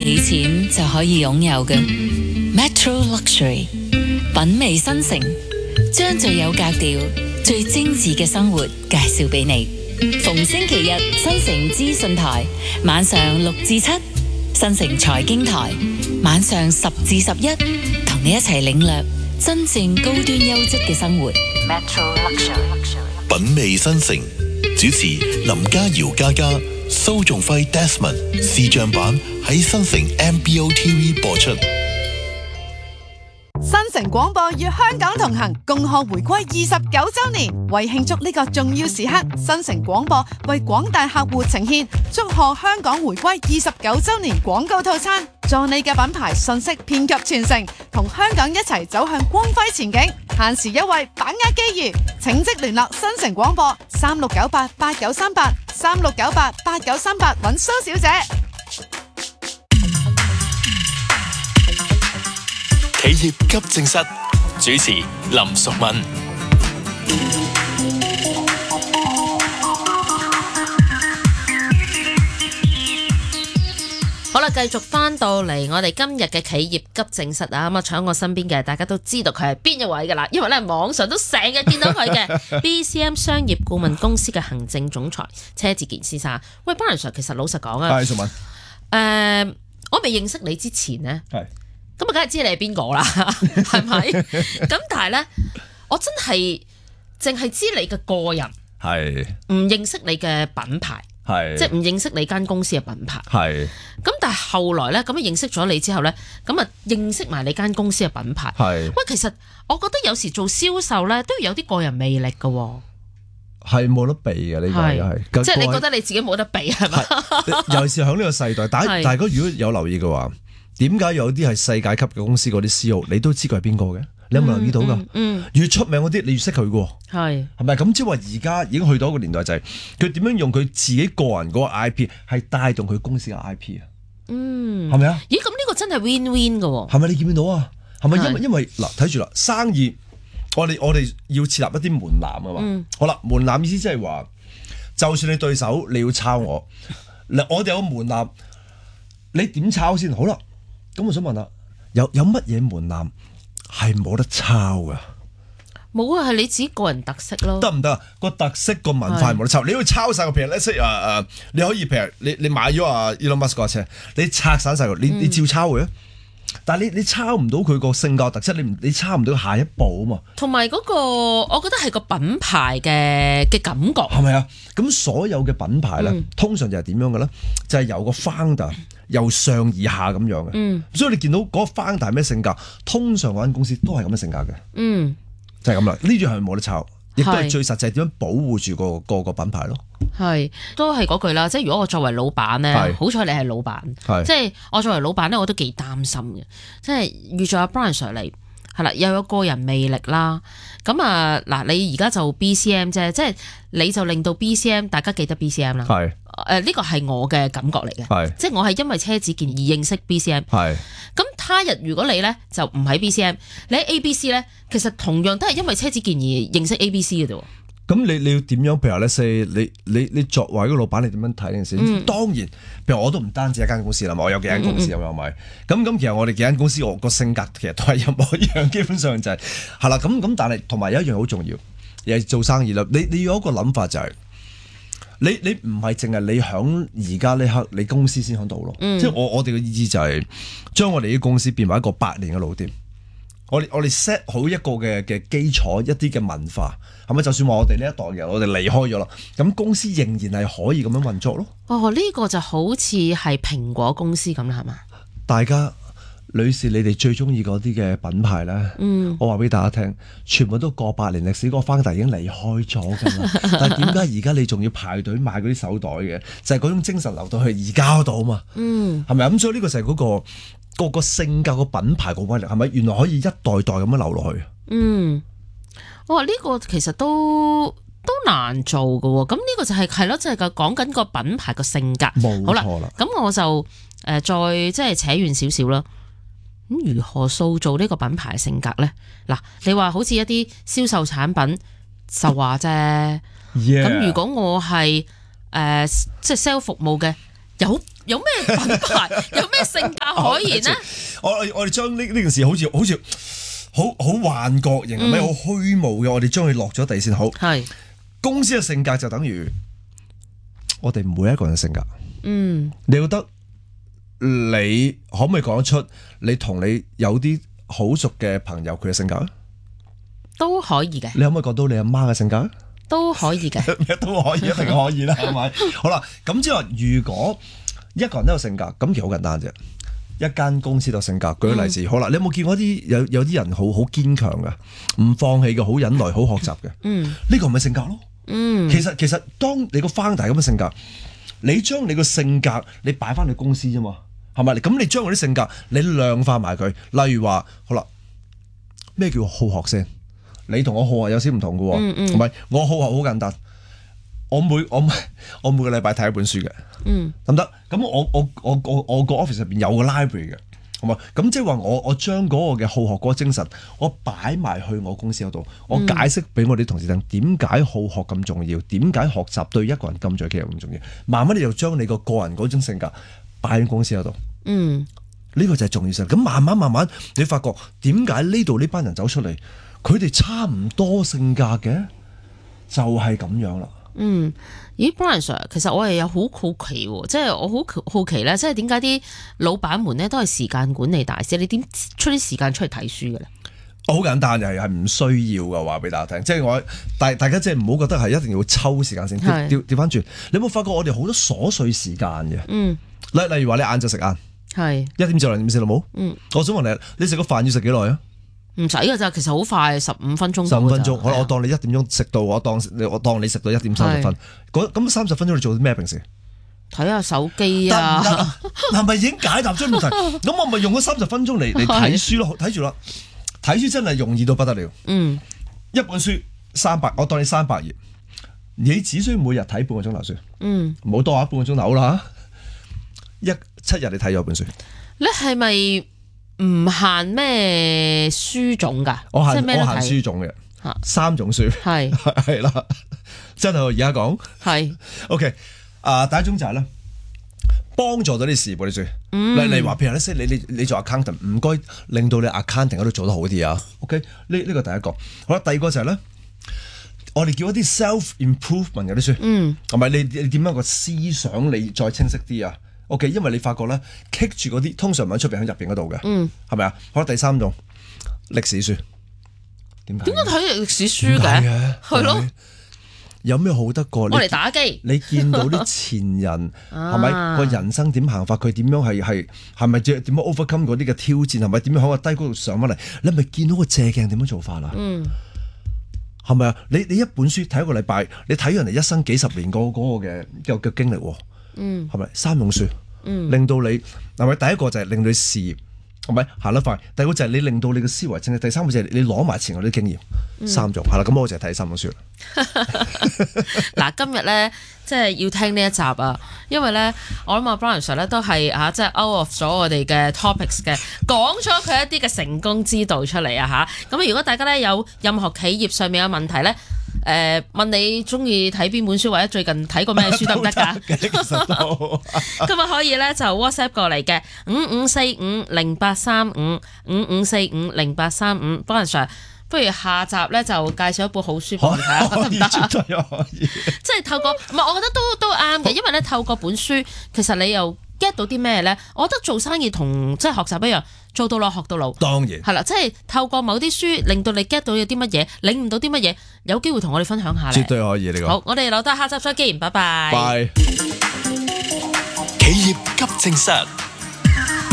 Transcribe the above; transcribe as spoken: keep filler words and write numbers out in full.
俾錢就可以擁有嘅 Metro Luxury， 品味新城，將最有格調、最精緻嘅生活介紹俾你。逢星期日新城資訊台晚上六至七，新城財經台晚上十至十一，同你一齊領略真正高端優質嘅生活。Metro Luxury， 品味新城，主持林嘉瑤嘉嘉、蘇仲輝 Desmond， 視像版喺新城 M B O T V 播出。 新城廣播與香港同行，共賀回歸二十九周年。為慶祝呢個重要時刻，新城廣播為廣大客戶呈現祝賀香港回歸二十九周年廣告套餐，助你嘅品牌信息遍及全城，同香港一齊走向光輝前景。限時優惠，把握機遇，請即聯絡新城廣播三六九八八九三八三六九八八九三八揾蘇小姐。 企業急症室主持林淑敏。 好啦，繼續翻到嚟我哋今日嘅企業急症室啊！咁啊，坐喺我身邊嘅大家都知道佢係邊一位噶啦，因為咧網上都成日見到佢嘅 B C M 商業顧問公司嘅行政總裁車志健先生。喂 Brian Sir， 其實老實講啊， 係淑敏。 誒，我未認識你之前呢。係。咁啊，梗係知你係邊個啦，係咪？咁但係咧，我真係淨係知你嘅個人，係唔認識你嘅品牌，係即係唔認識你間公司嘅品牌，係。咁但係後來咧，咁啊認識咗你之後咧，咁啊認識埋你間公司嘅品牌，係。喂，其實我覺得有時做銷售咧都要有啲個人魅力㗎喎。 係冇得避嘅呢個係， 即係你覺得你自己冇得避係嘛？ 尤其是喺呢個世代，但係大家如果有留意嘅話。點解有啲係世界級嘅公司嗰啲 C E O， 你都知佢係邊個嘅？你有冇留意到噶？嗯嗯嗯、越出名嗰啲，你越識佢嘅。係係咪咁？即係話而家已經去到一個年代，就係佢點樣用佢自己個人嗰個 I P， 係帶動佢公司嘅 I P 啊？嗯，係咪啊？ 咦，咁呢個真係 win win 嘅？係咪你見唔見到啊？係咪因為因為嗱睇住啦，生意我哋我哋要設立一啲門檻啊嘛。嗯、好啦，門檻意思即係話，就算你對手你要抄我，嗱我哋有個門檻，你點抄先？好啦。咁我想問下，有有乜嘢門檻係冇得抄噶？ 冇啊，係你自己個人特色咯。得唔得啊？個特色個文化係冇得抄，你要抄晒個譬如咧，即係誒誒，你可以譬如你你買咗啊 Elon Musk 架車，你拆散晒佢，你你照抄佢啊。嗯、但係你你抄唔到佢個性格特色，你唔你抄唔到下一步啊嘛。 同埋嗰個，我覺得係個品牌嘅嘅感覺， 係咪啊？咁所有嘅品牌咧，嗯、通常就係點樣嘅咧？就係、是、由個 founder。由上而下咁樣嘅，嗯、所以你見到嗰個 founder 係咩性格，通常嗰間公司都係咁嘅性格嘅，嗯、就係咁啦。呢樣係冇得抄，亦都係最實際點樣保護住個個個品牌咯。 係，都係嗰句啦。即係如果我作為老闆咧，好彩你係老闆，即係我作為老闆咧，我都幾擔心嘅。即係遇咗阿 Brian Sir 嚟，係啦，又有個人魅力啦。咁啊嗱，你而家就 B C M 啫，即係你就令到 B C M 大家記得 B C M 啦。係誒，呢個係我嘅感覺嚟嘅。係即係我係因為車志健而認識 B C M。係咁，他日如果你咧就唔喺 B C M， 你喺 A B C 咧，其實同樣都係因為車志健而認識 A B C 嘅啫。 咁你你要點樣？譬如話咧，你你你作為一個老闆，你點樣睇呢件事？嗯、當然，譬如我都唔單止一間公司啦，我有幾間公司有咪？咁咁、嗯嗯、其實我哋幾間公司，我個性格其實都係一模一樣，基本上就係係啦。咁咁，但係同埋有一樣好重要，又係做生意啦。你你要有一個諗法就係、是，你你唔係淨係你響而家呢刻，你公司先響度咯。嗯、即係我我哋嘅意思就係、是，將我哋啲公司變為一個百年嘅老店。我哋我哋 set 好一個嘅嘅基礎，一啲嘅文化，係咪？就算話我哋呢一代人，我哋離開咗啦，咁公司仍然係可以咁樣運作咯。 哦，呢、這個就好似係蘋果公司咁啦，係嘛？ 大家女士，你哋最中意嗰啲嘅品牌咧，嗯、我話俾大家聽，全部都過百年歷史，嗰、那個 founder 已經離開咗噶啦。但係點解而家你仲要排隊買嗰啲手袋嘅？就係、是、嗰種精神流到去而家度啊嘛。嗯，係咪啊？咁所以呢個就係嗰、那個。個個性格個品牌個威力係咪原來可以一代代咁樣流落去？嗯，哇！呢、 這個其實都都難做㗎喎。咁呢個就係係咯，即係講緊個品牌個性格。冇錯啦。好啦，咁我就誒、呃、再即係扯遠少少啦。咁如何塑造呢個品牌性格咧？嗱，你話好似一啲銷售產品就話啫。咁 Yeah. 如果我係誒、呃、即係 sell 服務嘅。 有有咩品牌，有咩性格可言呢？ 我我哋將呢呢件事好似好似好好幻覺型，係咪好虛無嘅？我哋將佢落咗地先好。係公司嘅性格就等於我哋每一個人嘅性格。嗯，你覺得你可唔可以講得出你同你有啲好熟嘅朋友佢嘅性格？ 都可以嘅。 你可唔可以講到你阿媽嘅性格？ 都可以嘅。 都可以，一定可以啦，係咪？好啦，咁即係話，如果一個人都有性格，咁其實好簡單啫。一間公司都有性格，舉個例子，嗯、好啦，你有冇見過啲有有啲人好好堅強嘅，唔放棄嘅，好忍耐，好學習嘅？嗯，呢個咪性格咯。嗯，其實其實當你個 founder 咁嘅性格，你將你個性格你擺翻去公司啫嘛，係咪？咁你將嗰啲性格你量化埋佢，例如話，好啦，咩叫好學先？你同我好學有少唔同嘅喎，嗯嗯，係咪？我好學好簡單。我每我我每個禮拜睇一本書嘅，嗯，得唔得？咁我我我我我個 office 入邊有個 library 嘅，係嘛？咁即係話我我將嗰個嘅好學嗰個精神，我擺埋去我公司嗰度，我解釋俾我啲同事聽，點解好學咁重要？點解學習對一個人咁重要咁重要？慢慢你就將你個個人嗰種性格擺喺公司嗰度，嗯，呢個就係重要性。咁慢慢慢慢，你發覺點解呢度呢班人走出嚟，佢哋差唔多性格嘅，就係咁樣啦。 嗯，咦 Brian Sir， 其實我係有好好奇喎，即係我好好奇咧，即係點解啲老闆們咧都係時間管理大師？你點出啲時間出嚟睇書嘅咧？ 好簡單，係係唔需要嘅，話俾大家聽。即係我大大家即係唔好覺得係一定要抽時間先。調調翻轉，你有冇發覺我哋好多瑣碎時間嘅？嗯，例例如話你晏晝食晏，係一點至兩點食到冇？嗯，我想問你，你食個飯要食幾耐啊？ 唔使㗎咋，其實好快，十五分鐘。 十五分鐘，好啦，我當你一點鐘食到，我當我當你食到一點三十分。咁三十分鐘你做啲咩平時？ 睇下手機啊， 係咪已經解答咗問題？咁我咪用咗三十分鐘嚟嚟睇書咯，睇住啦。睇書真係容易到不得了。嗯，一本書三百，我當你三百頁，你只需要每日睇半個鐘頭書。嗯，唔好多啊，半個鐘頭啦。一七日你睇咗本書， 你係咪？唔限咩書種㗎？ 我限我限書種嘅，三種書係係啦，真係我而家講係 OK 啊、呃！第一種就係咧幫助到啲事業啲書，例例如話譬如咧，你你你做 accountant， 唔該令到你 accounting 嗰度做得好啲啊。OK， 呢呢個第一個好啦，第二個就係咧，我哋叫一啲 self improvement 嗰啲書，嗯，係咪你你點樣個思想你再清晰啲啊？OK， 因為你發覺咧，棘住嗰啲通常唔喺出邊喺入邊嗰度嘅，嗯，係咪啊？好啦，第三種歷史書，點解？點解睇歷史書嘅？係咯， 有咩好得過？ 我嚟打機， 你見到啲前人係咪個人生點行法？佢點樣係係係咪點樣 overcome 嗰啲嘅挑戰？係咪點樣喺個低谷度上翻嚟？你咪見到個借鏡點樣做法啦？嗯，係咪啊？你你一本書睇一個禮拜，你睇人哋一生幾十年嗰嗰個嘅嘅嘅經歷喎。嗯，係咪三種書？嗯，令到你係咪？第一個就係令到你事業係咪行得快？第二個就係你令到你嘅思維清晰。第三個就係你攞埋前嗰啲經驗。嗯、三種係啦，咁我就係睇三本書啦。 嗱，今日咧即係要聽呢一集啊，因為咧我諗阿 Brian Sir 咧都係啊，即係 out of 咗我哋嘅 topics 嘅，講咗佢一啲嘅成功之道出嚟啊吓。咁如果大家咧有任何企業上面嘅問題咧，誒、呃、問你中意睇邊本書或者最近睇過咩書得唔得㗎？今日可以咧就 WhatsApp 過嚟嘅五五四五零八三五五五四五零八三五 Brian Sir。不如下集咧就介紹一部好書俾我哋睇下，得唔得？絕對可以。即係透過唔係，我覺得都都啱嘅，因為咧透過本書，其實你又 get 到啲咩咧？我覺得做生意同即係學習一樣，做到老學到老。當然係啦，即係透過某啲書，令到你 get 到有啲乜嘢，領悟到啲乜嘢，有機會同我哋分享下咧。絕對可以呢個。好，我哋留低下集再見，拜拜。拜。企業急症室。